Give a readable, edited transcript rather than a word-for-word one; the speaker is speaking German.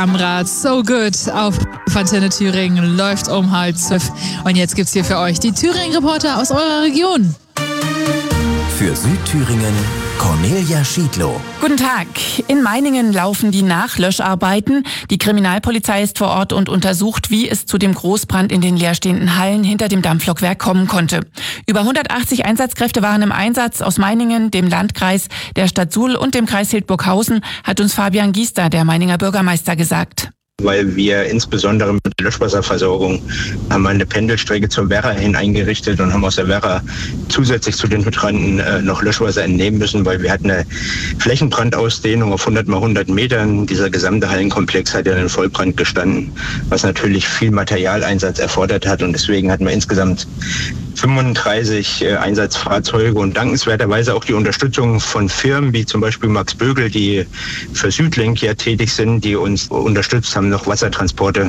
Amrad, So Good auf Antenne Thüringen läuft um 11:30. Und jetzt gibt's hier für euch die Thüringen-Reporter aus eurer Region. Für Südthüringen Cornelia Schiedlow. Guten Tag. In Meiningen laufen die Nachlöscharbeiten. Die Kriminalpolizei ist vor Ort und untersucht, wie es zu dem Großbrand in den leerstehenden Hallen hinter dem Dampflokwerk kommen konnte. Über 180 Einsatzkräfte waren im Einsatz aus Meiningen, dem Landkreis, der Stadt Suhl und dem Kreis Hildburghausen, hat uns Fabian Giester, der Meininger Bürgermeister, gesagt. Weil wir insbesondere mit der Löschwasserversorgung haben eine Pendelstrecke zur Werra hin eingerichtet und haben aus der Werra zusätzlich zu den Hydranten noch Löschwasser entnehmen müssen, weil wir hatten eine Flächenbrandausdehnung auf 100 mal 100 Metern. Dieser gesamte Hallenkomplex hat ja in Vollbrand gestanden, was natürlich viel Materialeinsatz erfordert hat, und deswegen hatten wir insgesamt 35 Einsatzfahrzeuge und dankenswerterweise auch die Unterstützung von Firmen wie zum Beispiel Max Bögel, die für Südlink ja tätig sind, die uns unterstützt haben, noch Wassertransporte